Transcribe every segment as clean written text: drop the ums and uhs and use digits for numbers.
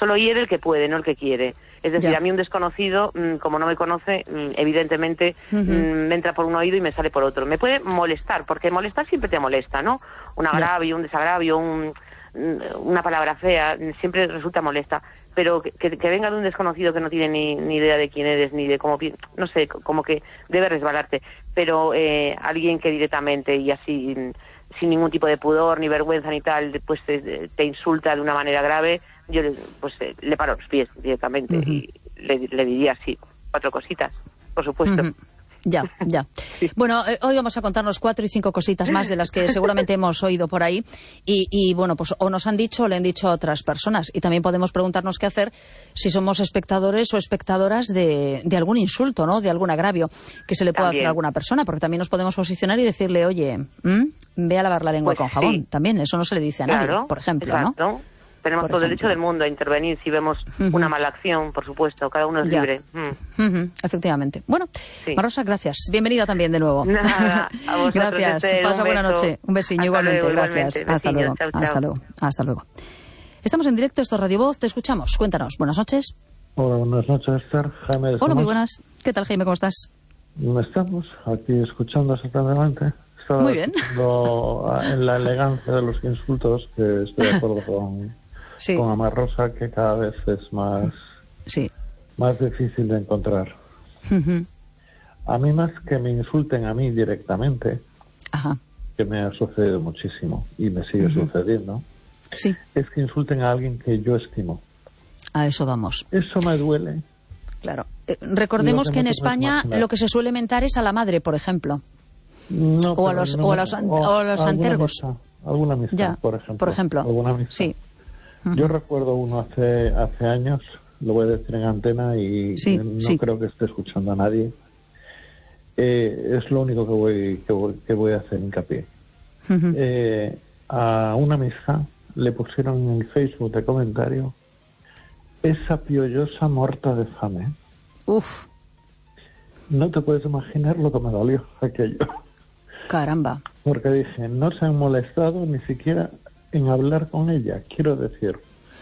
Solo hiere el que puede, no el que quiere. Es decir, a mí un desconocido, como no me conoce, evidentemente me entra por un oído y me sale por otro. Me puede molestar, porque molestar siempre te molesta, ¿no? Un agravio, un desagravio, una palabra fea, siempre resulta molesta. Pero que venga de un desconocido que no tiene ni idea de quién eres, ni de cómo... No sé, como que debe resbalarte. Pero alguien que directamente y así, sin ningún tipo de pudor, ni vergüenza, ni tal, pues te insulta de una manera grave, yo le paro los pies directamente y le diría así, 4 cositas, por supuesto. Ya. Sí. Bueno, hoy vamos a contarnos 4 y 5 cositas más de las que seguramente hemos oído por ahí y bueno, pues o nos han dicho o le han dicho a otras personas, y también podemos preguntarnos qué hacer si somos espectadores o espectadoras de algún insulto, ¿no? De algún agravio que se le pueda hacer a alguna persona, porque también nos podemos posicionar y decirle, oye, ve a lavar la lengua con jabón. Sí. También, eso no se le dice a nadie, por ejemplo, exacto. ¿no? Tenemos todo el derecho del mundo a intervenir si vemos una mala acción, por supuesto. Cada uno es libre. Efectivamente. Bueno, sí. Marosa, gracias. Bienvenida también de nuevo. Nada, a vosotros. Gracias. Pasa buena noche. Un besillo igualmente. Gracias. Igualmente. Hasta luego. Chao, chao. Hasta luego. Hasta luego. Estamos en directo, esto es Radio Voz. Te escuchamos. Cuéntanos. Buenas noches. Hola, buenas noches, Esther. Jaime. Hola, muy buenas. ¿Qué tal, Jaime? ¿Cómo estás? Estamos aquí escuchando exactamente. Muy bien. En la elegancia de los insultos, que estoy de acuerdo con Amar Rosa, que cada vez es más difícil de encontrar. A mí, más que me insulten a mí directamente, que me ha sucedido muchísimo y me sigue sucediendo, es que insulten a alguien que yo estimo. A eso vamos. Eso me duele. Claro. Recordemos que en España lo que se suele mentar es a la madre, por ejemplo. No, o a los antergos. Alguna amistad, por ejemplo. Alguna amistad. Sí. Yo recuerdo uno hace años, lo voy a decir en antena y no creo que esté escuchando a nadie. Es lo único que voy a hacer hincapié. A una amistad le pusieron en el Facebook de comentario: esa piollosa muerta de fame. Uf. No te puedes imaginar lo que me dolió aquello. Caramba. Porque dije, no se han molestado ni siquiera en hablar con ella. Quiero decir,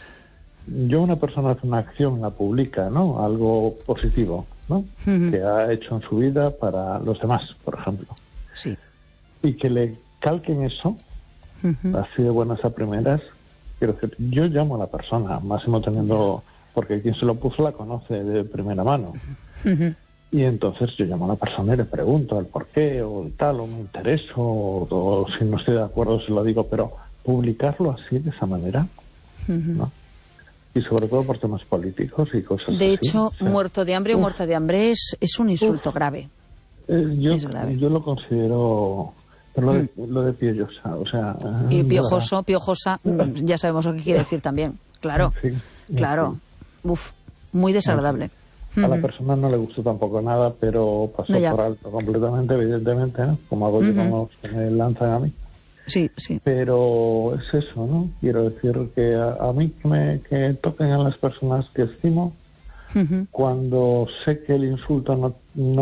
una persona hace una acción, la publica, ¿no? Algo positivo, ¿no? Que ha hecho en su vida para los demás, por ejemplo. Sí. Y que le calquen eso, así de buenas a primeras. Quiero decir, yo llamo a la persona, máximo teniendo... Porque quien se lo puso la conoce de primera mano. Y entonces yo llamo a la persona y le pregunto el por qué, o el tal, o me intereso, o si no estoy de acuerdo se lo digo, pero publicarlo así, de esa manera, ¿no? Y sobre todo por temas políticos y cosas así. De hecho, muerto de hambre o muerta de hambre es un insulto grave. Es grave. Yo lo considero... Pero lo de piollosa, o sea... Y piojoso, piojosa, ya sabemos lo que quiere decir también. Claro, claro. Uf, muy desagradable. A la persona no le gustó tampoco nada, pero pasó por alto completamente, evidentemente, ¿no? Como hago yo con los que me lanzan a mí. Sí, sí. Pero es eso, ¿no? Quiero decir que a mí que toquen a las personas que estimo, cuando sé que el insulto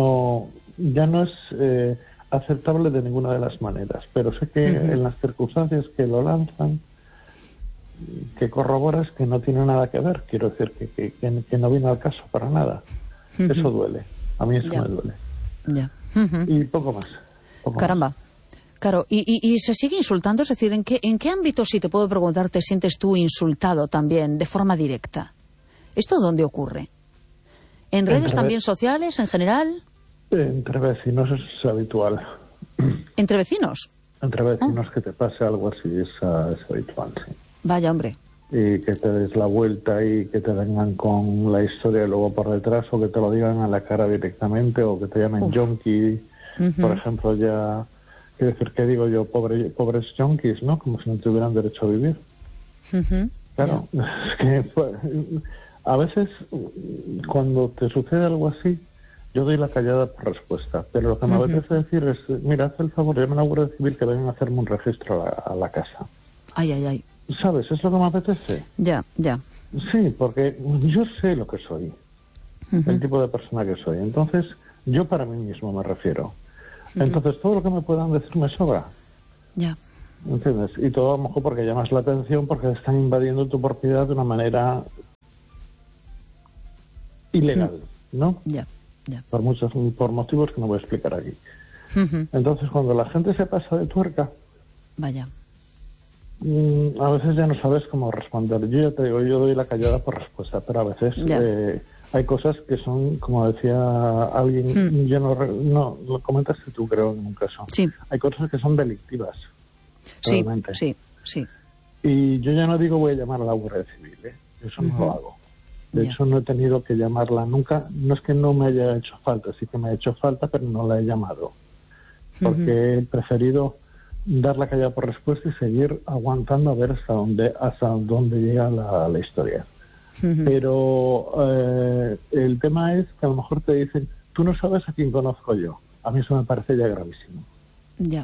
ya no es aceptable de ninguna de las maneras, pero sé que en las circunstancias que lo lanzan, que corroboras que no tiene nada que ver. Quiero decir que no viene al caso para nada. Eso duele. A mí eso me duele. Y poco más. Caramba. Claro, y se sigue insultando, es decir, ¿en qué ámbito, si te puedo preguntar, te sientes tú insultado también, de forma directa? ¿Esto dónde ocurre? ¿En redes también sociales, en general? Entre vecinos es habitual. ¿Entre vecinos? Entre vecinos que te pase algo así es habitual, sí. Vaya, hombre. Y que te des la vuelta y que te vengan con la historia luego por detrás, o que te lo digan a la cara directamente, o que te llamen yonki, por ejemplo, ya... Quiero decir, ¿qué digo yo? Pobres yonkis, ¿no? Como si no tuvieran derecho a vivir. Claro, es que a veces cuando te sucede algo así, yo doy la callada por respuesta, pero lo que me apetece decir es, mira, haz el favor, llame a la Guardia Civil que vengan a hacerme un registro a la casa. Ay, ay, ay. ¿Sabes? Es lo que me apetece. Ya. Sí, porque yo sé lo que soy, el tipo de persona que soy. Entonces, yo para mí mismo me refiero. Entonces, todo lo que me puedan decir me sobra. Ya. ¿Entiendes? Y todo a lo mejor porque llamas la atención, porque están invadiendo tu propiedad de una manera ilegal, ¿no? Ya. Por motivos que no voy a explicar aquí. Entonces, cuando la gente se pasa de tuerca, vaya, a veces ya no sabes cómo responder. Yo ya te digo, yo doy la callada por respuesta, pero a veces hay cosas que son, como decía alguien, yo no lo comentaste tú, creo, en un caso. Sí. Hay cosas que son delictivas. Sí, realmente. sí. Y yo ya no digo voy a llamar a la Guardia Civil, eso no lo hago. De hecho, no he tenido que llamarla nunca. No es que no me haya hecho falta, sí que me ha hecho falta, pero no la he llamado. Porque he preferido dar la callada por respuesta y seguir aguantando a ver hasta dónde llega la historia. Pero el tema es que a lo mejor te dicen, tú no sabes a quién conozco yo. A mí eso me parece ya gravísimo. Ya.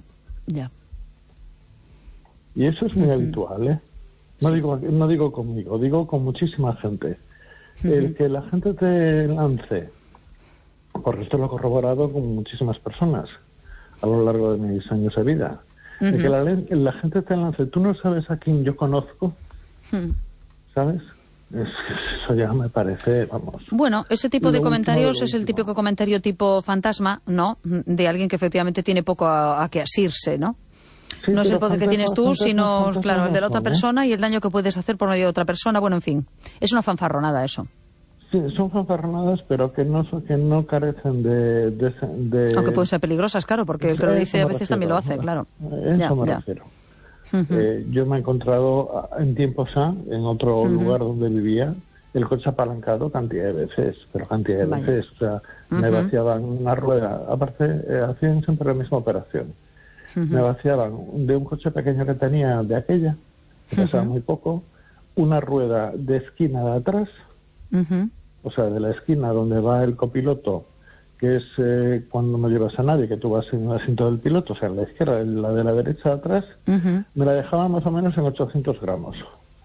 Y eso es muy habitual, No digo conmigo, digo con muchísima gente. El que la gente te lance, porque esto lo he corroborado con muchísimas personas a lo largo de mis años de vida. El que la gente te lance, tú no sabes a quién yo conozco, ¿sabes? Eso ya me parece, vamos... Bueno, ese tipo de comentarios es el típico comentario tipo fantasma, ¿no? De alguien que efectivamente tiene poco a que asirse, ¿no? Sí, no es el poder que tienes tú, sino, claro, el de la otra persona y el daño que puedes hacer por medio de otra persona. Bueno, en fin, es una fanfarronada eso. Sí, son fanfarronadas, pero que no carecen de... Aunque pueden ser peligrosas, claro, porque el que lo dice a veces también lo hace, claro. Eso me refiero. Yo me he encontrado en tiempos en otro lugar donde vivía, el coche apalancado cantidad de veces, O sea, me vaciaban una rueda. Aparte, hacían siempre la misma operación. Me vaciaban de un coche pequeño que tenía de aquella, que pesaba muy poco, una rueda de esquina de atrás, o sea, de la esquina donde va el copiloto, que es cuando no llevas a nadie, que tú vas en el asiento del piloto, o sea, la izquierda, la de la derecha de atrás, me la dejaban más o menos en 800 gramos.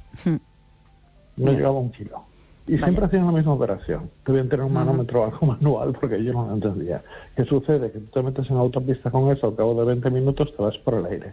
No llegaba a 1 kilo. Y siempre hacían la misma operación. Debían tener un manómetro o algo manual, porque yo no lo entendía. ¿Qué sucede? Que tú te metes en autopista con eso, al cabo de 20 minutos te vas por el aire.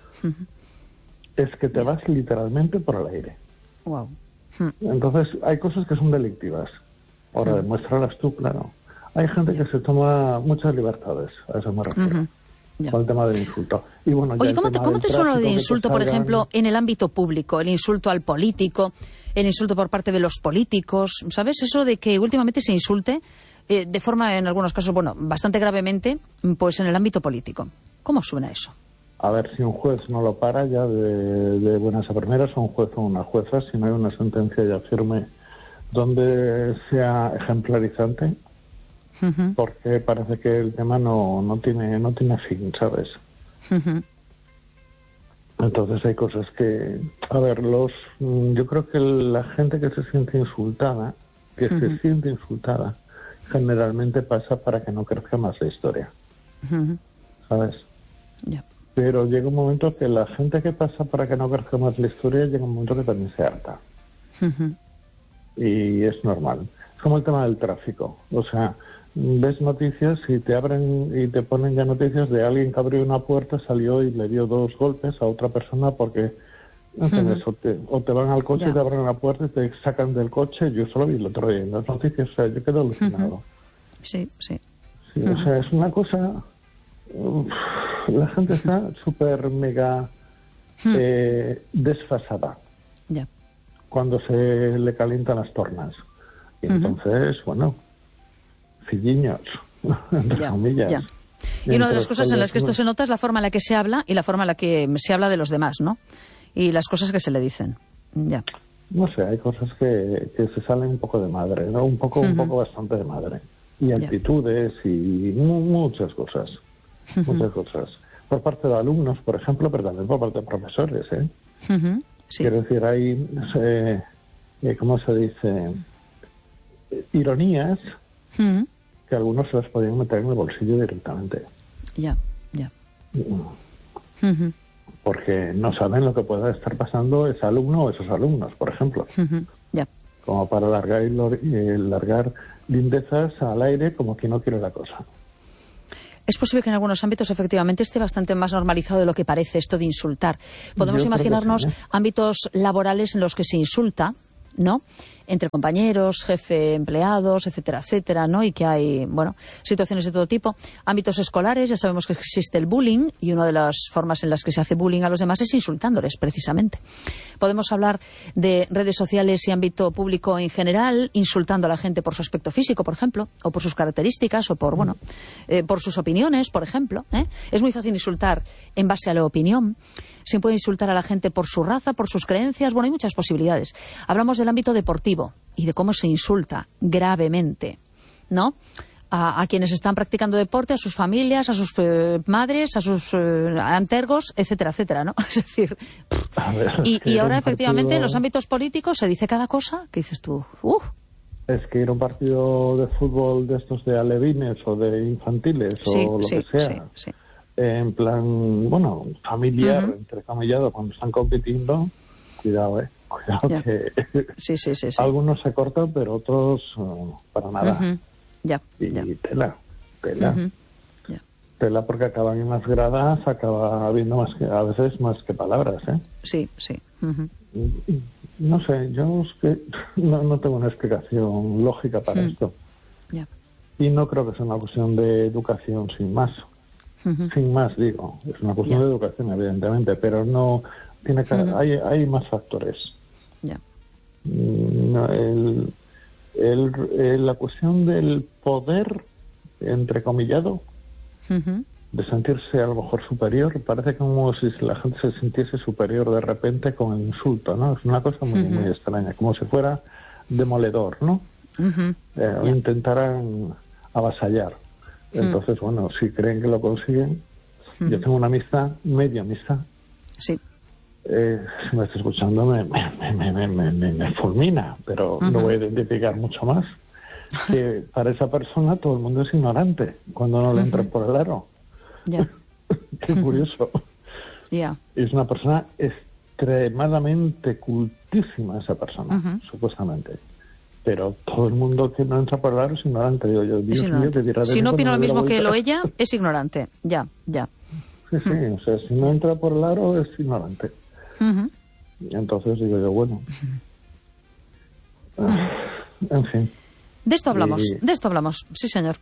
Es que te vas literalmente por el aire. Wow. Entonces, hay cosas que son delictivas. Ahora, demuéstralas tú, claro. Hay gente que se toma muchas libertades, a eso me refiero. Con el tema del insulto. Y bueno, oye, ¿cómo te suena lo de insulto, por ejemplo, en el ámbito público? El insulto al político, el insulto por parte de los políticos, ¿sabes? Eso de que últimamente se insulte de forma, en algunos casos, bueno, bastante gravemente, pues en el ámbito político. ¿Cómo suena eso? A ver, si un juez no lo para ya de buenas a primeras, o un juez o una jueza, si no hay una sentencia ya firme donde sea ejemplarizante, porque parece que el tema no tiene fin, ¿sabes? Entonces hay cosas que... A ver, yo creo que la gente que se siente insultada, generalmente pasa para que no crezca más la historia, ¿sabes? Pero llega un momento que la gente que pasa para que no crezca más la historia, llega un momento que también se harta. Y es normal. Es como el tema del tráfico. O sea, ves noticias y te abren y te ponen ya noticias de alguien que abrió una puerta, salió y le dio 2 golpes a otra persona porque o te van al coche y te abren la puerta y te sacan del coche. Yo solo vi el otro día en las noticias, o sea, yo quedo alucinado. Sí. O sea, es una cosa... la gente está súper mega desfasada cuando se le calientan las tornas. Y entonces, bueno, filliños, entre comillas. Y una de las cosas en las que esto se nota es la forma en la que se habla y la forma en la que se habla de los demás, ¿no? Y las cosas que se le dicen. No sé, hay cosas que se salen un poco de madre, ¿no? Un poco bastante de madre. Y actitudes y muchas cosas. Muchas cosas. Por parte de alumnos, por ejemplo, pero también por parte de profesores, Quiero decir, hay, ¿cómo se dice? Ironías que algunos se las podían meter en el bolsillo directamente. Porque no saben lo que pueda estar pasando ese alumno o esos alumnos, por ejemplo. Como para largar lindezas al aire como quien no quiere la cosa. Es posible que en algunos ámbitos efectivamente esté bastante más normalizado de lo que parece esto de insultar. Podemos imaginarnos ámbitos laborales en los que se insulta, ¿no? Entre compañeros, jefe, empleados, etcétera, etcétera, ¿no? Y que hay, bueno, situaciones de todo tipo. Ámbitos escolares, ya sabemos que existe el bullying y una de las formas en las que se hace bullying a los demás es insultándoles, precisamente. Podemos hablar de redes sociales y ámbito público en general, insultando a la gente por su aspecto físico, por ejemplo, o por sus características, o por, bueno, por sus opiniones, por ejemplo, ¿eh? Es muy fácil insultar en base a la opinión. Se puede insultar a la gente por su raza, por sus creencias. Bueno, hay muchas posibilidades. Hablamos del ámbito deportivo y de cómo se insulta gravemente, ¿no? A quienes están practicando deporte, a sus familias, a sus madres, a sus antergos, etcétera, etcétera, ¿no? Es decir, y ahora efectivamente en los ámbitos políticos se dice cada cosa que dices tú, Es que ir a un partido de fútbol de estos de alevines o de infantiles o lo que sea, en plan, bueno, familiar, entrecomillado, cuando están compitiendo, cuidado, cuidado que algunos se cortan, pero otros para nada. Tela. Tela, porque acaban en las gradas, acaba habiendo más que, a veces más que palabras, ¿eh? Sí. No sé, yo es que no tengo una explicación lógica para esto. Y no creo que sea una cuestión de educación sin más. Sin más, digo. Es una cuestión de educación, evidentemente, pero no tiene que hay más factores. La cuestión del poder, entrecomillado, de sentirse a lo mejor superior, parece como si la gente se sintiese superior de repente con el insulto, ¿no? Es una cosa muy, muy extraña, como si fuera demoledor, ¿no? Intentaran avasallar. Entonces, bueno, si creen que lo consiguen, yo tengo una amistad, media amistad. Sí. Si me está escuchando, me fulmina, pero no voy a identificar mucho más. Que para esa persona todo el mundo es ignorante cuando no le entra por el aro. Qué curioso. Es una persona extremadamente cultísima, esa persona, supuestamente. Pero todo el mundo que no entra por el aro es ignorante. Digo yo, Dios mío, te dirá de si no opina lo mismo que lo ella, es ignorante. Sí, o sea, si no entra por el aro es ignorante. Entonces digo yo, bueno. En fin. De esto hablamos, sí señor.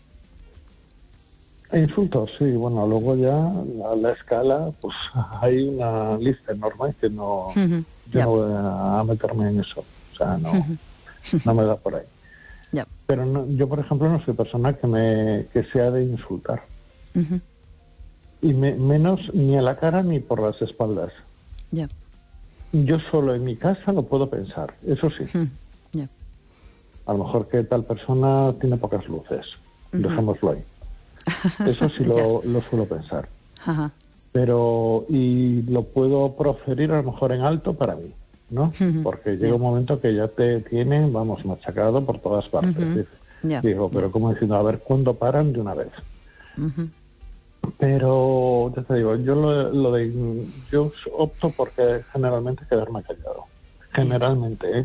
Insultos, sí, bueno, luego ya la escala, pues hay una lista enorme que no, yo no voy a meterme en eso, o sea, no me da por ahí. Pero no, yo, por ejemplo, no soy persona que sea de insultar. Y menos ni a la cara ni por las espaldas. Yo solo en mi casa lo puedo pensar, eso sí. A lo mejor que tal persona tiene pocas luces, dejémoslo ahí. Eso sí lo suelo pensar. Pero, y lo puedo proferir a lo mejor en alto para mí, ¿no? Porque llega un momento que ya te tienen, vamos, machacado por todas partes. Digo, pero como diciendo, a ver, ¿cuándo paran de una vez? Pero, ya te digo, yo opto porque generalmente quedarme callado. Generalmente.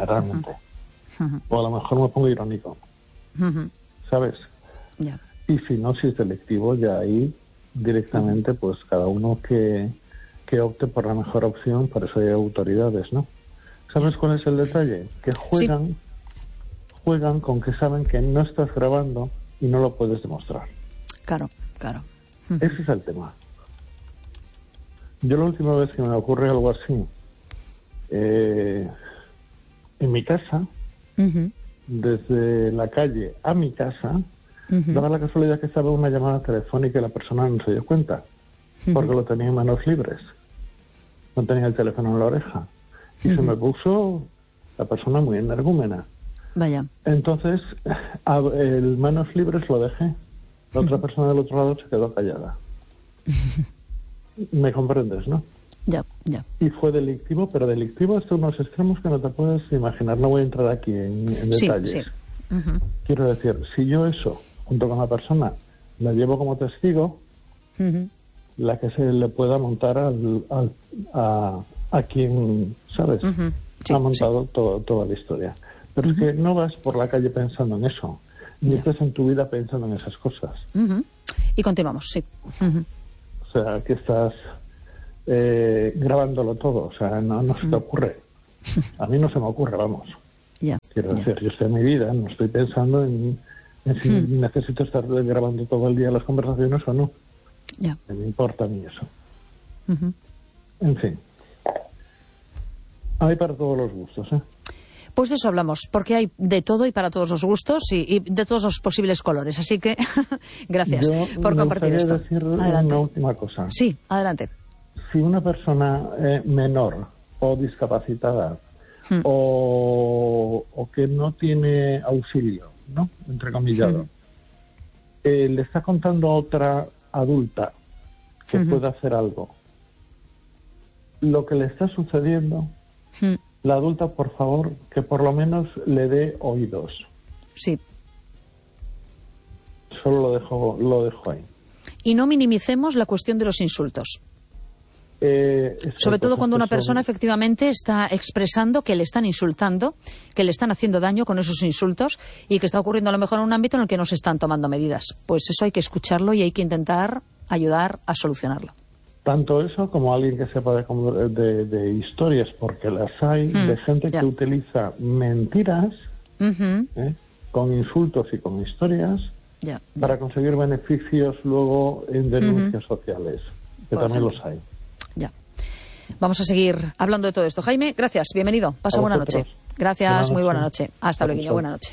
O a lo mejor me pongo irónico. ¿Sabes? Y si no, si es selectivo, ya ahí directamente, pues cada uno que opte por la mejor opción, por eso hay autoridades, ¿no? ¿Sabes cuál es el detalle? Que juegan con que saben que no estás grabando y no lo puedes demostrar. Claro. Ese es el tema. Yo la última vez que me ocurre algo así, en mi casa, desde la calle a mi casa, daba la casualidad que estaba una llamada telefónica y la persona no se dio cuenta, porque lo tenía en manos libres. No tenía el teléfono en la oreja. Y se me puso la persona muy energúmena. Vaya. Entonces, el manos libres lo dejé. La otra persona del otro lado se quedó callada. ¿Me comprendes, no? Ya. Y fue delictivo, pero delictivo hasta unos extremos que no te puedes imaginar. No voy a entrar aquí en detalles. Sí. Quiero decir, si yo eso, junto con la persona, la llevo como testigo, la que se le pueda montar a quien, ¿sabes? Ha montado toda la historia. Pero es que no vas por la calle pensando en eso, ni estás en tu vida pensando en esas cosas. Y continuamos, sí. O sea, que estás grabándolo todo, o sea, no se te ocurre. A mí no se me ocurre, vamos. Quiero decir, yo estoy en mi vida, no estoy pensando en si necesito estar grabando todo el día las conversaciones o no. No me importa a mí eso. En fin. Hay para todos los gustos, ¿eh? Pues de eso hablamos, porque hay de todo y para todos los gustos y de todos los posibles colores. Así que gracias por compartir esto. Decir adelante. Una última cosa. Sí, adelante. Si una persona menor o discapacitada o que no tiene auxilio, ¿no? Entrecomillado, le está contando a otra adulta que puede hacer algo, lo que le está sucediendo, la adulta, por favor, que por lo menos le dé oídos. Sí. Solo lo dejo ahí. Y no minimicemos la cuestión de los insultos. Sobre todo cuando una persona efectivamente está expresando que le están insultando, que le están haciendo daño con esos insultos y que está ocurriendo a lo mejor en un ámbito en el que no se están tomando medidas. Pues eso hay que escucharlo y hay que intentar ayudar a solucionarlo. Tanto eso como alguien que sepa de historias, porque las hay, de gente que utiliza mentiras con insultos y con historias para conseguir beneficios luego en denuncias sociales, que también los hay. Vamos a seguir hablando de todo esto. Jaime, gracias, bienvenido. Pasa buena noche. Gracias, muy buena noche. Hasta luego, buena noche.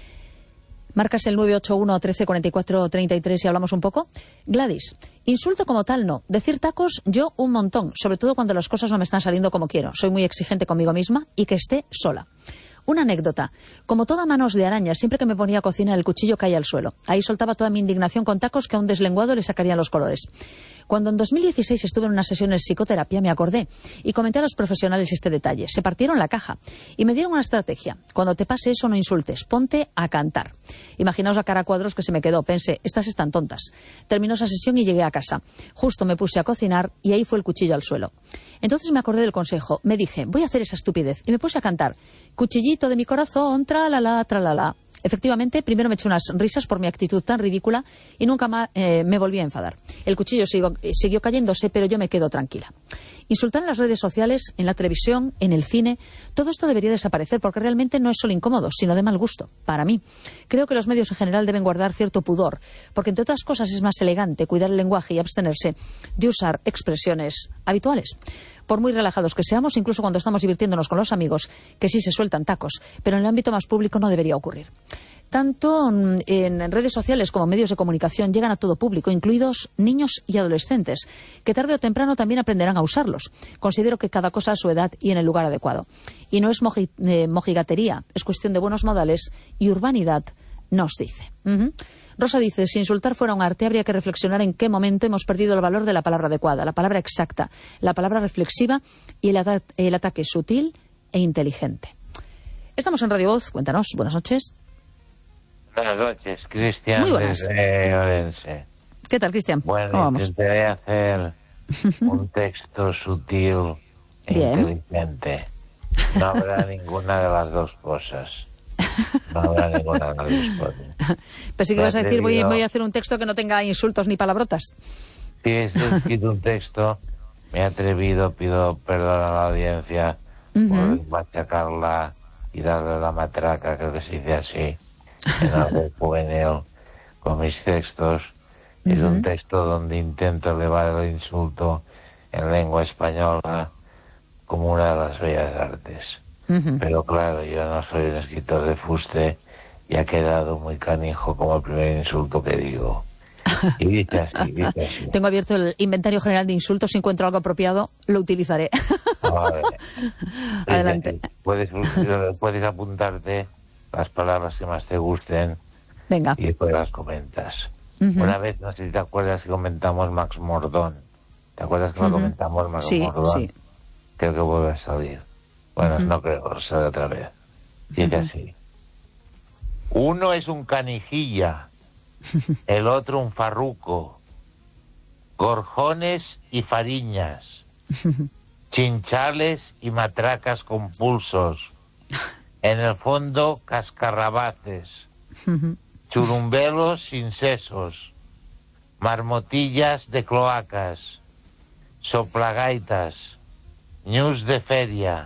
Marcas el 981 13 44 33 y hablamos un poco. Gladys, insulto como tal no. Decir tacos yo un montón, sobre todo cuando las cosas no me están saliendo como quiero. Soy muy exigente conmigo misma y que esté sola. Una anécdota. Como toda manos de araña, siempre que me ponía a cocinar el cuchillo caía al suelo. Ahí soltaba toda mi indignación con tacos que a un deslenguado le sacarían los colores. Cuando en 2016 estuve en una sesión de psicoterapia me acordé y comenté a los profesionales este detalle. Se partieron la caja y me dieron una estrategia. Cuando te pase eso no insultes, ponte a cantar. Imaginaos la cara a cuadros que se me quedó. Pensé, estas están tontas. Terminó esa sesión y llegué a casa. Justo me puse a cocinar y ahí fue el cuchillo al suelo. Entonces me acordé del consejo. Me dije, voy a hacer esa estupidez. Y me puse a cantar. Cuchillito de mi corazón, tralala, tralala. Efectivamente, primero me eché unas risas por mi actitud tan ridícula y nunca más me volví a enfadar. El cuchillo siguió cayéndose, pero yo me quedo tranquila. Insultar en las redes sociales, en la televisión, en el cine, todo esto debería desaparecer porque realmente no es solo incómodo, sino de mal gusto, para mí. Creo que los medios en general deben guardar cierto pudor, porque entre otras cosas es más elegante cuidar el lenguaje y abstenerse de usar expresiones habituales. Por muy relajados que seamos, incluso cuando estamos divirtiéndonos con los amigos, que sí se sueltan tacos, pero en el ámbito más público no debería ocurrir. Tanto en redes sociales como medios de comunicación llegan a todo público, incluidos niños y adolescentes, que tarde o temprano también aprenderán a usarlos. Considero que cada cosa a su edad y en el lugar adecuado. Y no es mojigatería, es cuestión de buenos modales y urbanidad, nos dice. Rosa dice, si insultar fuera un arte, habría que reflexionar en qué momento hemos perdido el valor de la palabra adecuada, la palabra exacta, la palabra reflexiva y el ataque sutil e inteligente. Estamos en Radio Voz, cuéntanos, buenas noches. Buenas noches, Cristian. Muy buenas. Desde Orense. ¿Qué tal, Cristian? Bueno, ¿Cómo vamos? intentaré hacer un texto sutil e inteligente. No habrá ninguna de las dos cosas. No habrá ninguna de las dos cosas. Pensé que ibas a decir, voy a hacer un texto que no tenga insultos ni palabrotas. Si he escrito un texto, me he atrevido, pido perdón a la audiencia por machacarla y darle la matraca, creo que se dice así, en algo juvenil, con mis textos. Es un texto donde intento elevar el insulto en lengua española como una de las bellas artes. Pero claro, yo no soy un escritor de fuste y ha quedado muy canijo como el primer insulto que digo. Y dice así. Tengo abierto el inventario general de insultos, si encuentro algo apropiado, lo utilizaré. Adelante. Puedes apuntarte las palabras que más te gusten. Venga. Y después las comentas. Una vez, no sé si te acuerdas que comentamos Max Mordón. ¿Te acuerdas que lo comentamos Max Mordón? Sí. Creo que vuelve a salir. Bueno, no creo, sale otra vez. Dice así. Uno es un canijilla, el otro un farruco, gorjones y fariñas, chinchales y matracas con pulsos, en el fondo cascarrabaces, churumbelos sin sesos, marmotillas de cloacas, soplagaitas, ñus de feria,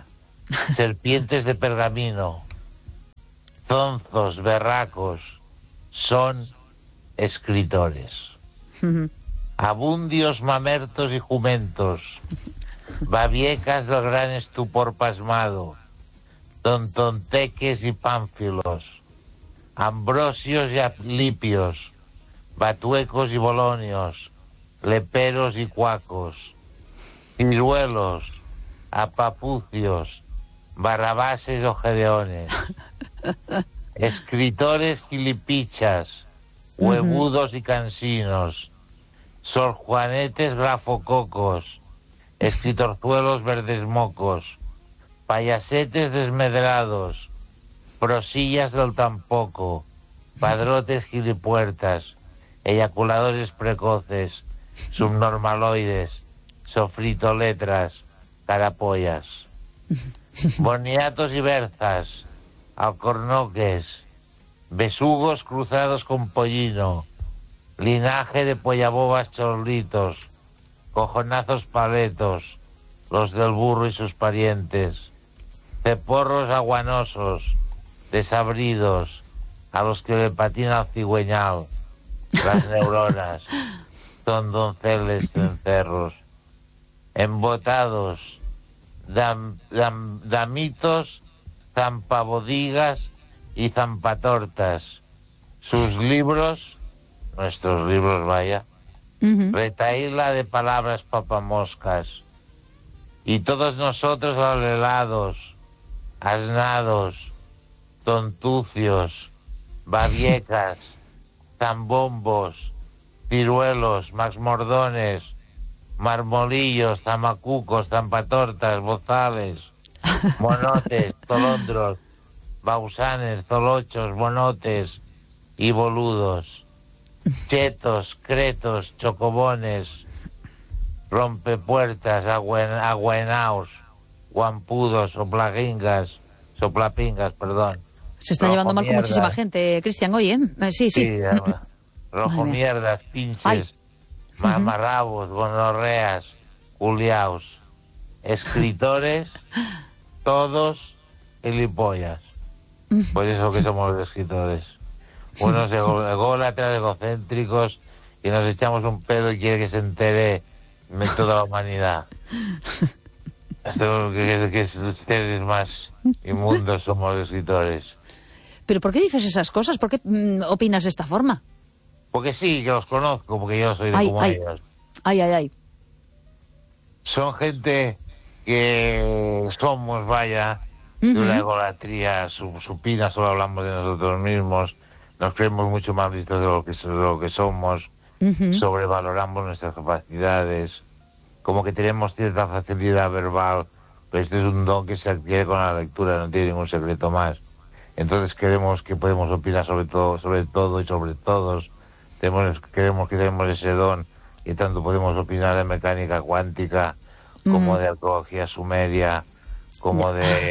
serpientes de pergamino, zonzos, berracos, son escritores. Abundios, mamertos y jumentos, babiecas del gran estupor pasmado, tontonteques y pánfilos, ambrosios y aplipios, batuecos y bolonios, leperos y cuacos, ciruelos, apapucios, barrabases o gedeones, escritores gilipichas, huevudos y cansinos, sorjuanetes grafococos, escritorzuelos verdes mocos, payasetes desmedrados, prosillas del tampoco, padrotes gilipuertas, eyaculadores precoces, subnormaloides, sofritoletras, carapollas, boniatos y berzas, alcornoques, besugos cruzados con pollino, linaje de pollabobas chorlitos, cojonazos paletos, los del burro y sus parientes, ceporros aguanosos, desabridos, a los que le patina el cigüeñal, las neuronas, son donceles cencerros, embotados, damitos, zampabodigas y zampatortas. Sus libros, nuestros libros, vaya, retaíla de palabras papamoscas. Y todos nosotros alelados, asnados, tontucios, babiecas, zambombos, ciruelos, maxmordones, marmolillos, zamacucos, zampatortas, bozales, monotes, tolondros, bausanes, zolochos, monotes y boludos, chetos, cretos, chocobones, rompepuertas, aguenaos, guampudos, soplapingas, perdón. Se está llevando mal con muchísima gente, Cristian, hoy, ¿eh? Sí. Rojo mierdas, pinches, mamarrabos, gonorreas, culiaos, escritores, todos gilipollas. Pues eso que somos los escritores. Unos ególatras, egocéntricos, y nos echamos un pedo y quiere que se entere de toda la humanidad. Esto que ustedes más inmundos somos los escritores. ¿Pero por qué dices esas cosas? ¿Por qué opinas de esta forma? Porque sí, que los conozco, porque yo soy de como ellos. Ay. Son gente que somos, vaya, de una egolatría supina, solo hablamos de nosotros mismos, nos creemos mucho más listos de lo que somos, sobrevaloramos nuestras capacidades, como que tenemos cierta facilidad verbal, pero este es un don que se adquiere con la lectura, no tiene ningún secreto más. Entonces creemos que podemos opinar sobre todo y sobre todos, creemos que tenemos ese don y tanto podemos opinar de mecánica cuántica como de arqueología sumeria, como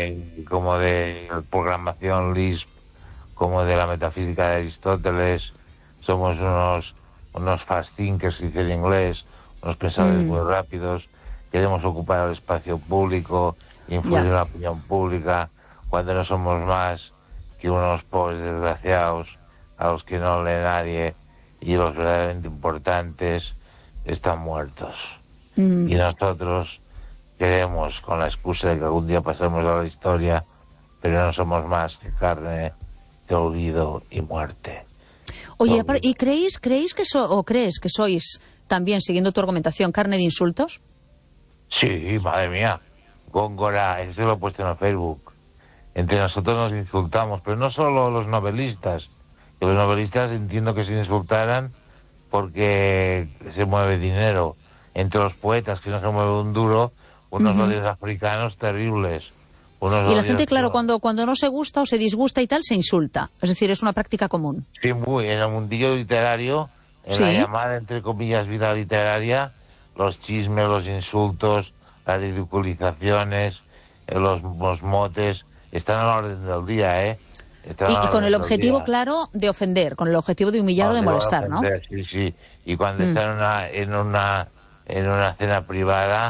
de programación Lisp, como de la metafísica de Aristóteles. Somos unos fast thinkers, dice en inglés, unos pensadores muy rápidos. Queremos ocupar el espacio público, influir en la opinión pública, cuando no somos más que unos pobres desgraciados a los que no lee nadie, y los verdaderamente importantes están muertos. Y nosotros queremos, con la excusa de que algún día pasemos a la historia, pero no somos más que carne de olvido y muerte. Oye, ¿y creéis que crees que sois también, siguiendo tu argumentación, carne de insultos? Sí, madre mía, Góngora, eso lo he puesto en el Facebook. Entre nosotros nos insultamos, pero no solo los novelistas, que los novelistas entiendo que se insultaran porque se mueve dinero. Entre los poetas, que no se mueve un duro, unos odios africanos terribles. Y la gente, claro, cuando no se gusta o se disgusta y tal, se insulta. Es decir, es una práctica común. Sí, muy. En el mundillo literario, en la llamada, entre comillas, vida literaria, los chismes, los insultos, las ridiculizaciones, los motes, están a la orden del día, ¿eh? Y con el objetivo, claro, de ofender, con el objetivo de humillar o de molestar, ¿no? Sí. Y cuando están en una cena privada,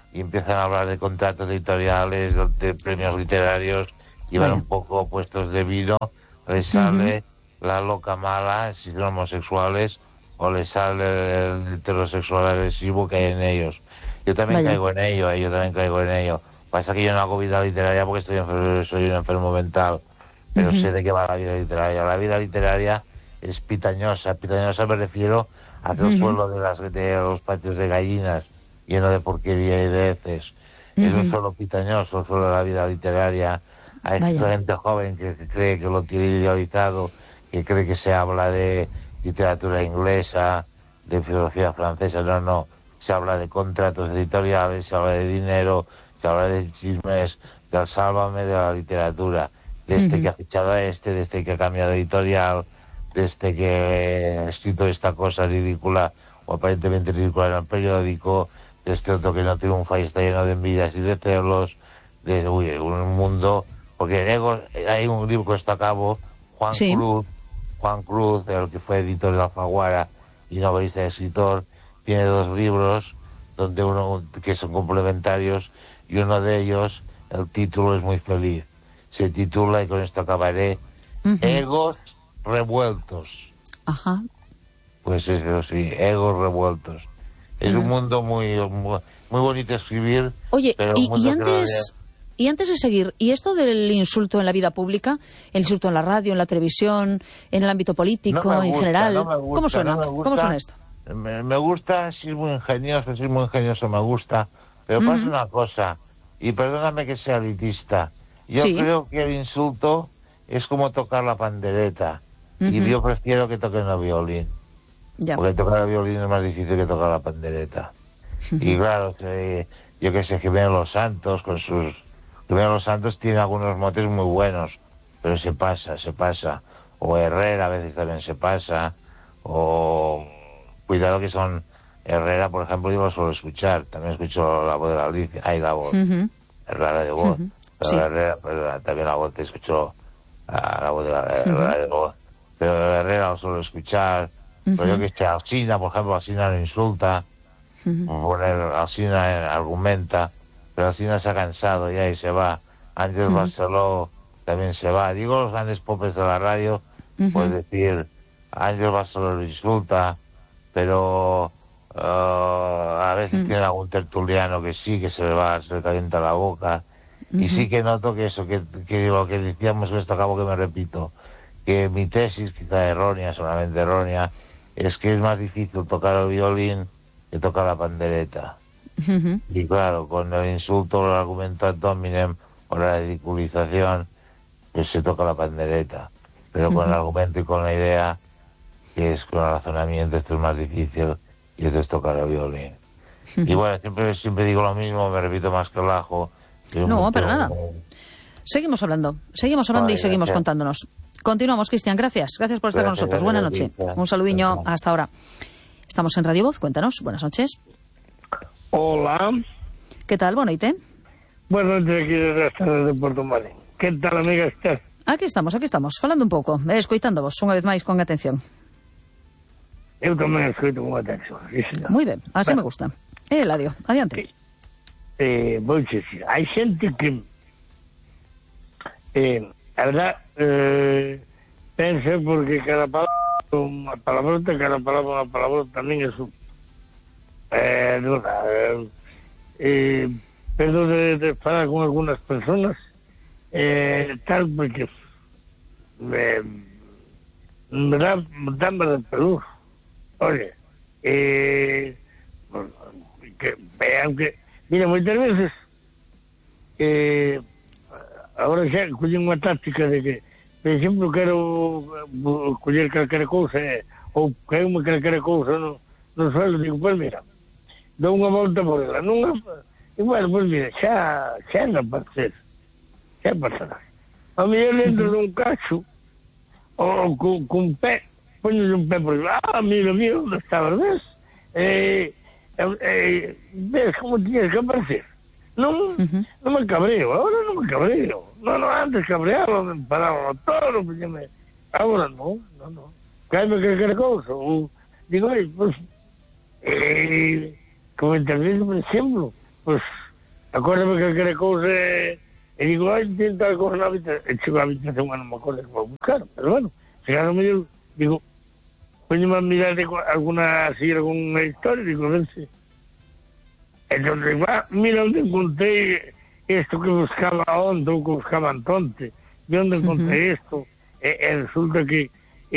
y empiezan a hablar de contratos editoriales, de premios literarios, y van un poco puestos de vino, les sale la loca mala, si son homosexuales, o les sale el heterosexual agresivo que hay en ellos. Yo también caigo en ello, Pasa que yo no hago vida literaria porque soy un enfermo mental, pero sé de qué va la vida literaria. La vida literaria es pitañosa me refiero a aquel suelo de los patios de gallinas, lleno de porquería y de heces. Es un suelo pitañoso, el suelo de la vida literaria. Hay gente joven que cree que lo tiene idealizado, que cree que se habla de literatura inglesa, de filosofía francesa. No, se habla de contratos editoriales, se habla de dinero, se habla de chismes, del sálvame de la literatura, de este que ha fichado a de este que ha cambiado de editorial, de este que ha escrito esta cosa ridícula o aparentemente ridícula en el periódico, de este otro que no triunfa y está lleno de envidias y de celos, de un mundo, porque hay un libro que está a cabo, Juan Cruz, el que fue editor de Alfaguara y novelista y escritor, tiene 2 libros donde uno que son complementarios, y uno de ellos, el título es muy feliz. Se titula, y con esto acabaré, Egos revueltos. Ajá. Pues eso sí, egos revueltos. Es un mundo muy bonito escribir. Oye, pero y antes de seguir, ¿y esto del insulto en la vida pública? El insulto en la radio, en la televisión, en el ámbito político, en general. ¿Cómo suena? ¿Cómo suena esto? Me gusta, si es muy ingenioso me gusta, pero pasa una cosa, y perdóname que sea elitista, yo creo que el insulto es como tocar la pandereta, y yo prefiero que toquen el violín, porque tocar el violín es más difícil que tocar la pandereta. Y claro, yo que sé, Jiménez Los Santos, Jiménez Los Santos tiene algunos motes muy buenos, pero se pasa, o Herrera a veces también se pasa, o... Cuidado que son Herrera, por ejemplo, yo lo suelo escuchar. También escucho la voz de la Alicia. La voz. Es rara de voz. Pero Herrera, también la voz, te escucho la voz de la Herrera de voz. Pero Herrera lo suelo escuchar. Pero yo que sé, Alsina, por ejemplo, Alsina no insulta. Alsina argumenta. Pero Alsina se ha cansado ya y se va. Ángel Barceló también se va. Digo los grandes popes de la radio, pues decir, Ángel Barceló lo insulta. Pero a veces tiene algún tertuliano que sí, que se le calienta la boca. Y sí que noto que eso, que lo que decíamos en esto, acabo que me repito, que mi tesis, quizá errónea, solamente errónea, es que es más difícil tocar el violín que tocar la pandereta. Y claro, con el insulto, el argumento ad hominem o la ridiculización, pues se toca la pandereta. Pero con el argumento y con la idea, que es con el razonamiento, esto es más difícil, y esto es tocar el violín. Y bueno, siempre digo lo mismo, me repito más que el ajo. No, para nada. Seguimos hablando y seguimos contándonos. Continuamos, Cristian, gracias por estar con nosotros. Buenas noches. Un saludiño hasta ahora. Estamos en Radio Voz, cuéntanos. Buenas noches. Hola. ¿Qué tal, Bonoite? Buenas noches, aquí desde Porto Marín. ¿Qué tal, amiga Esther? Aquí estamos, falando un pouco, escoitándovos unha vez máis con atención. Eu tamén escoito con atención, sí, señor. Moi ben, así me gusta. Eladio, adiante. Vou dicir, hai xente que a verdad pensa porque cada palabra unha palabrota, cada palabra unha palabrota tamén é su pero de falar con algunas personas tal porque me dan de peluz. Oye, que vean que mira, moitas veces agora xa collen unha táctica de que, por exemplo, quero coller calquera cousa ou caeume calquera cousa no suelo, digo, pues mira, dou unha volta por ela, e bueno, pues mira, xa anda para ser, xa pasará. A mellor dentro dun cacho ou cun pé, poñolle un pé por aí, mira, onde estaba, ves? Ves como tiñas que aparecer. Non me cabreo, ahora non me cabreo. Non, antes cabreaba, me paraba todo, agora non. Caime calquera cousa, ou digo, pues, como interviene, por exemplo, pues, acuérdame que aquela cousa, e digo, ai, ten tal cousa na habitación, e chego a habitación, non me acordo que vou buscar, pero bueno, chegaron mellor, digo, poñeme a mirar de alguna historia, digo, a ver si, entón, mira onde encontrei isto que buscaba onde, ou que buscaba antonte, de onde encontrei isto, e resulta que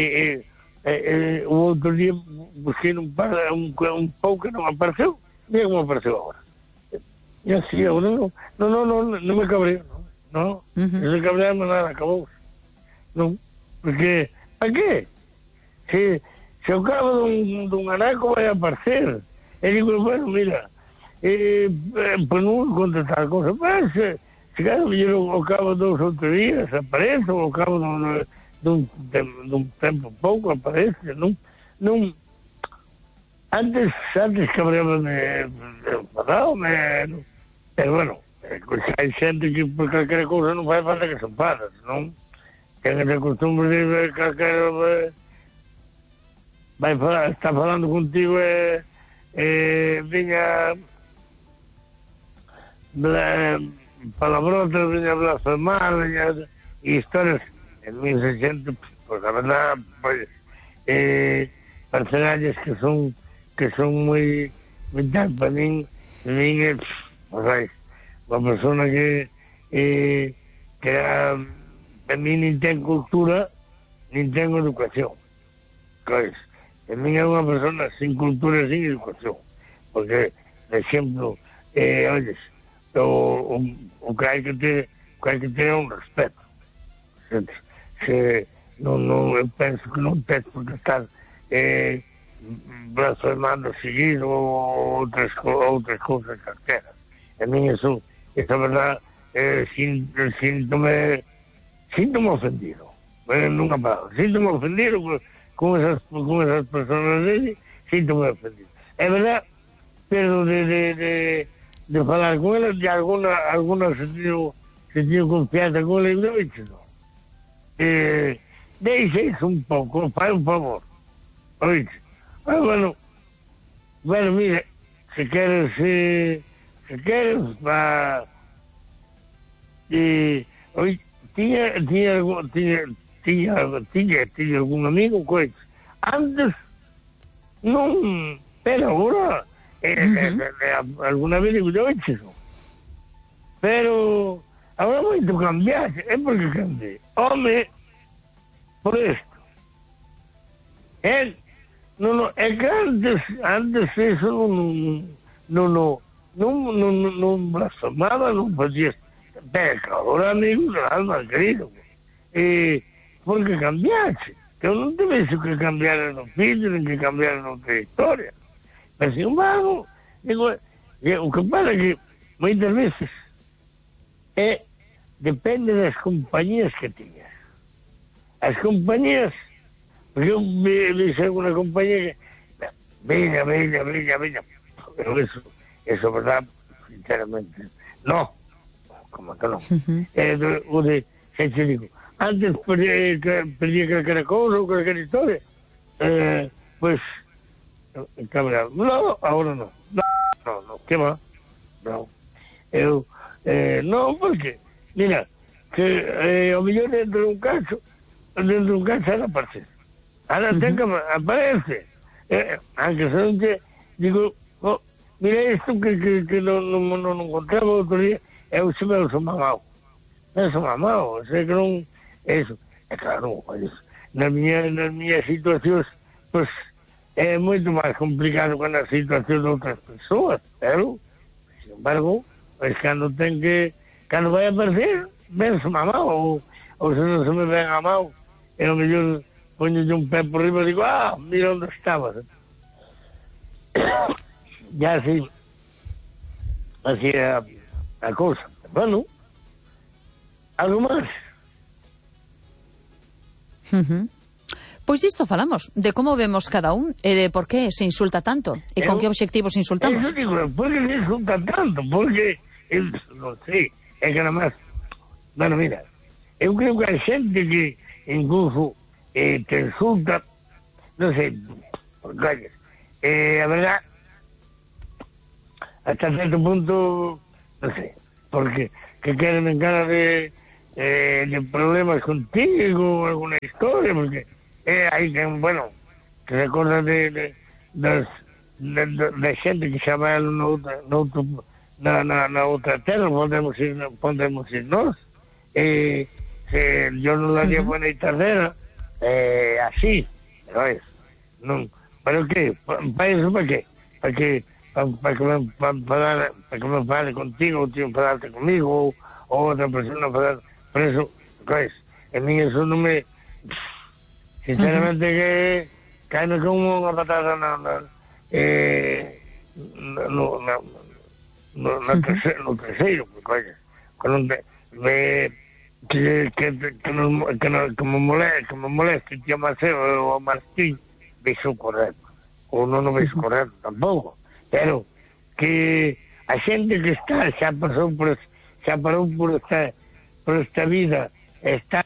o outro día busquei un pouco que non apareceu, mira como apareceu agora. E así, agora non me cabreo, non se cabreamos nada, acabou. Non, porque, para que? Se ao cabo dun anaco vai aparecer, e digo, bueno, mira, pues non vou contestar a cosa, mas se claro, ao cabo de 2 ou 3 días aparece, ou ao cabo dun tempo pouco aparece, non antes cabreaba-me enfadado-me, pero bueno, hai xente que por calquera cousa non fai falta que se enfadas, non? Ten ese costumbre de calquera vai está falando contigo viña palabrotas, viña blasfemar, viña historias en 1600, pues a verdad, pues personajes que son moi vital para min é, pues aí, unha persona que a min nin ten cultura, nin ten educación, pois a min é unha persona sin cultura e sin educación, porque, por exemplo, oyes, o que hai que ter é un respeto. Eu penso que non tens por que estar blasfemando seguido ou outras cousas calqueras. A mí eso, esa verdad, síntome ofendido. Nunha palabra. Síntome ofendido con esas personas dele, síntome ofendido. É verdad, pero de falar con elas, de alguna sentido confianza con elas, non hecho, non. Deixe iso un pouco, fai un favor. Oíste? Bueno, mira, se queres, tiña algún amigo coiso. Antes, non, pero agora, alguna vez digo, yo hecho eso. Pero, agora moito cambiaxe, é porque cambiei. Home, por isto. É que antes eso non blasfemaba, non facía. Pero agora, amigos, alma querido. Porque cambiaxe. Que eu non te vexo que cambiar no filho, nin que cambiar noutra historia. Pero, sin embargo, digo, o que pasa é que moitas veces depende das compañías que tiñas. As compañías, porque eu vexo alguna compañía que veña, pero eso verdad, sinceramente, no, como que non. O de, xa te digo, antes perdía calquera cousa ou calquera historia, pues, cabreado. No, ahora no, que va, no. Eu, non, porque, mira, que o millón dentro dun caso era aparecer. Ahora ten que aparece. Aunque se non te digo, mira isto que non encontraba outro día, eu se me uso mamao. Sei que non, eso. É claro, nas miñas situacións, pues, é moito máis complicado que na situación de outras persoas, pero, sin embargo, pues, cando vai aparecer, vense mamao, ou se non se me ven a mao, e ao mellor poño un pé por riba e digo, mira onde estabas. Ya así é a cousa. Bueno, algo máis? Pois disto falamos, de como vemos cada un e de por que se insulta tanto e con que obxectivos insultamos. Eu digo, por que se insulta tanto? Porque, non sei, é que nada máis. Bueno, mira, eu creo que hai xente que incluso te insulta, non sei, por calles. A verdad, hasta cierto punto, no sé, porque que queden en cara de problemas contigo, alguna historia, porque hay que, bueno, que recorda de xente que xa vai na outra terra, podemos ir nós, yo non la llevo na tercera, así, pero es, non, pero que, para eso, para que me fale contigo, o tío enfadarte conmigo, ou outra persona enfadar, por eso, pues, en mí eso non me, sinceramente que caeme como unha patada no terceiro, porque que me moleste tío Maceo ou Martín, veixo correcto, ou non o veixo correcto tampouco, pero que a xente que está xa parou por esta vida, está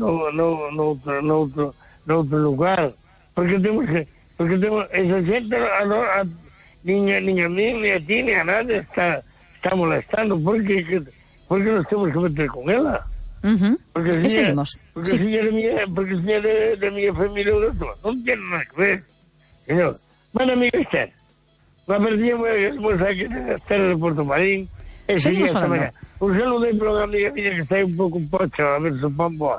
noutro lugar, porque temos esa xente niña mía, ni a ti, ni a nadie está molestando, porque nos temos que meter con ela. Porque si seguimos. Porque si é de mi familia non tiene nada que ver, señor. Bueno, amigo Esther, la perdimos aquí en la terra de Puerto Marín. Seguimos hablando. Un saludo para una amiga mía que está un pouco pocho, a ver su pombo.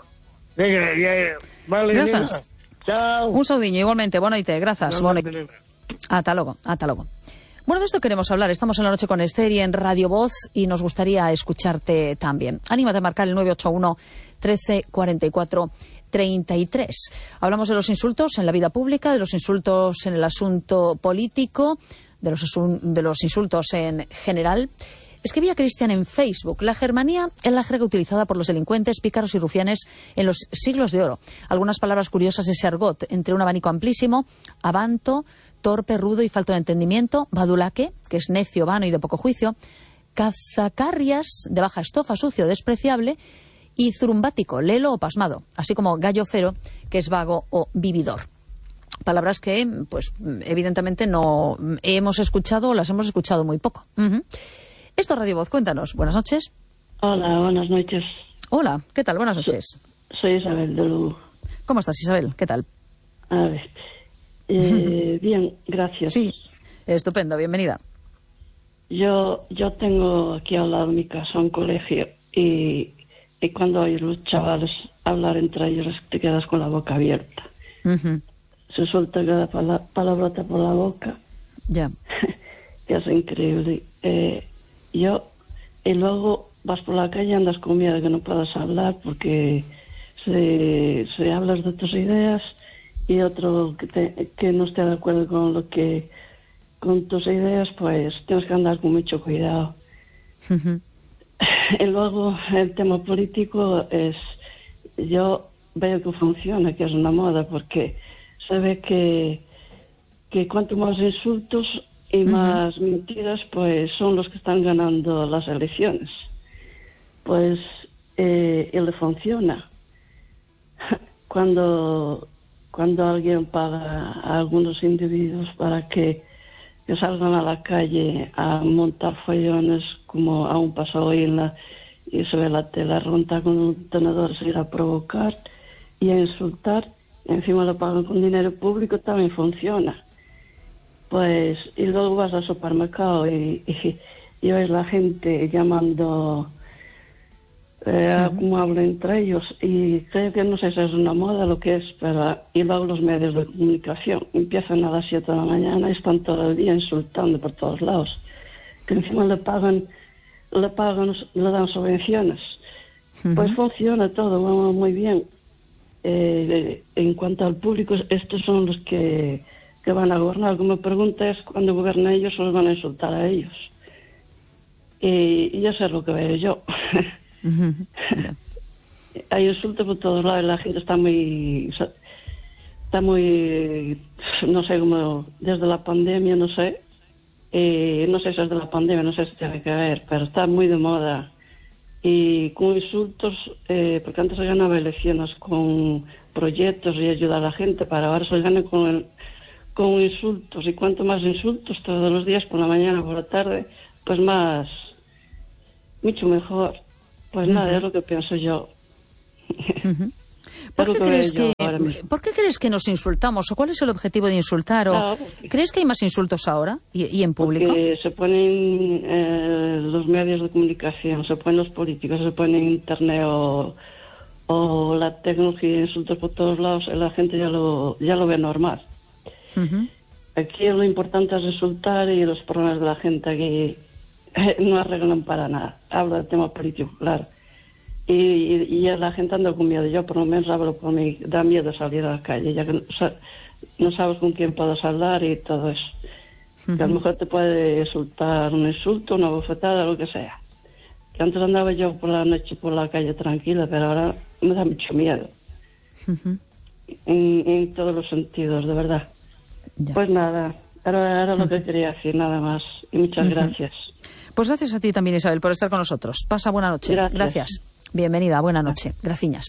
Vale, gracias. Chao. Un saudiño, igualmente. Boa noite, grazas. Ata logo. Bueno, de esto queremos hablar. Estamos en la noche con Esther y en Radio Voz y nos gustaría escucharte también. Anímate a marcar el 981 13 44 33. Hablamos de los insultos en la vida pública, de los insultos en el asunto político, de los insultos en general. Escribía Cristian en Facebook: la germanía es la jerga utilizada por los delincuentes, pícaros y rufianes en los siglos de oro. Algunas palabras curiosas de ese argot, entre un abanico amplísimo: avanto, torpe, rudo y falto de entendimiento; badulaque, que es necio, vano y de poco juicio; cazacarrias, de baja estofa, sucio, despreciable; y zurumbático, lelo o pasmado, así como gallo fero, que es vago o vividor. Palabras que, pues, evidentemente no hemos escuchado o las hemos escuchado muy poco. Esto es Radio Voz, cuéntanos. Buenas noches. Hola, buenas noches. Hola, ¿qué tal? Buenas noches. Soy Isabel de Lugo. ¿Cómo estás, Isabel? ¿Qué tal? A ver, bien, gracias. Sí, estupendo, bienvenida. Yo tengo aquí al lado de mi casa un colegio y cuando oyes los chavales hablar entre ellos te quedas con la boca abierta. Se suelta cada palabrota por la boca. Ya. Que es increíble. Y luego vas por la calle, andas con miedo de que no puedas hablar porque se hablas de tus ideas y otro que no esté de acuerdo con tus ideas, pues tienes que andar con mucho cuidado. Y luego el tema político yo veo que funciona, que es una moda, porque se ve que cuanto más insultos y más mentiras, pues son los que están ganando las elecciones. Pues le funciona. Cuando alguien paga a algunos individuos para que salgan a la calle a montar follones, como aún pasó hoy y se ve la tela, ronda con un tenedor, se ir a provocar y a insultar, y encima lo pagan con dinero público, también funciona. Pues, y luego vas al supermercado y ves la gente llamando como hablan entre ellos, y creo que no sé si es una moda lo que es, pero y luego los medios de comunicación empiezan a las 7 de la mañana y están todo el día insultando por todos lados, que encima le dan subvenciones. Pues funciona todo, va muy bien. En cuanto al público, estos son los que van a gobernar. Como me pregunta es, cuando gobiernan ellos, solo van a insultar a ellos. Y eso es lo que veo yo. Hay insultos por todos lados, la gente está muy, no sé cómo, desde la pandemia, no sé si es de la pandemia, no sé si tiene que ver, pero está muy de moda. Y con insultos, porque antes se ganaba elecciones con proyectos y ayudar a la gente, para ahora se gana con insultos, y cuanto más insultos todos los días, por la mañana, por la tarde, pues más, mucho mejor. Pues nada, es lo que pienso yo. ¿Por qué crees que nos insultamos? ¿O cuál es el objetivo de insultar? ¿O crees que hay más insultos ahora y en público? Porque se ponen los medios de comunicación, se ponen los políticos, se ponen internet o la tecnología, insultos por todos lados, la gente ya lo ve normal. Aquí lo importante es insultar y los problemas de la gente aquí no arreglan para nada. Hablo del tema político, claro. Y ya la gente anda con miedo. Yo por lo menos hablo por mí, da miedo salir a la calle, ya que no sabes con quién puedes hablar y todo eso. Que a lo mejor te puede soltar un insulto, una bofetada, lo que sea. Que antes andaba yo por la noche por la calle tranquila, pero ahora me da mucho miedo. En todos los sentidos, de verdad. Ya. Pues nada, era lo que quería decir, nada más. Y muchas gracias. Pues gracias a ti también, Isabel, por estar con nosotros. Pasa buena noche. Gracias. Bienvenida, buena noche. Graciñas.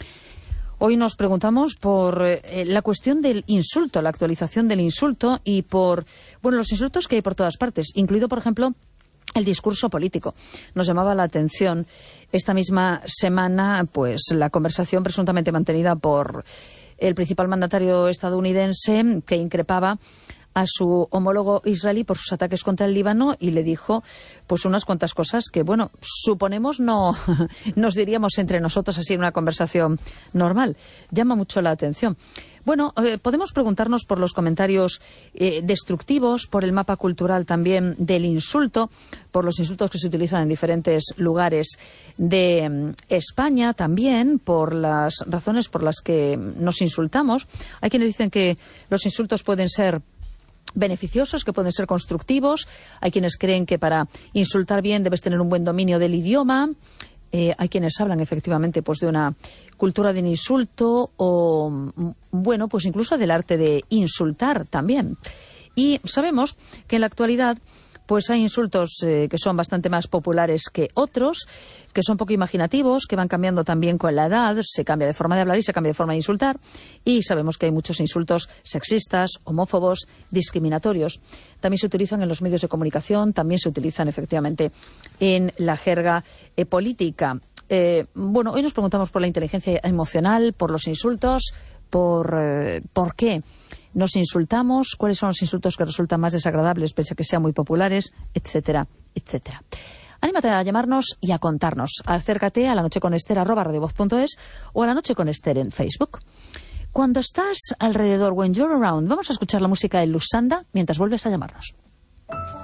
Hoy nos preguntamos por la cuestión del insulto, la actualización del insulto y por, los insultos que hay por todas partes, incluido, por ejemplo, el discurso político. Nos llamaba la atención esta misma semana, pues, la conversación presuntamente mantenida por el principal mandatario estadounidense que increpaba a su homólogo israelí por sus ataques contra el Líbano y le dijo pues unas cuantas cosas que, suponemos no nos diríamos entre nosotros así en una conversación normal. Llama mucho la atención. Podemos preguntarnos por los comentarios destructivos, por el mapa cultural también del insulto, por los insultos que se utilizan en diferentes lugares de España también, por las razones por las que nos insultamos. Hay quienes dicen que los insultos pueden ser beneficiosos, que pueden ser constructivos. Hay quienes creen que para insultar bien debes tener un buen dominio del idioma. Hay quienes hablan efectivamente pues de una cultura del insulto o, pues incluso del arte de insultar también. Y sabemos que en la actualidad pues hay insultos que son bastante más populares que otros, que son poco imaginativos, que van cambiando también con la edad, se cambia de forma de hablar y se cambia de forma de insultar, y sabemos que hay muchos insultos sexistas, homófobos, discriminatorios. También se utilizan en los medios de comunicación, también se utilizan efectivamente en la jerga política. Hoy nos preguntamos por la inteligencia emocional, por los insultos, por qué nos insultamos, cuáles son los insultos que resultan más desagradables pese a que sean muy populares, etcétera, etcétera. Anímate a llamarnos y a contarnos. Acércate a lanocheconester@radiovoz.es o a La Noche con Ester en Facebook. Cuando estás alrededor, when you're around, vamos a escuchar la música de Lusanda mientras vuelves a llamarnos.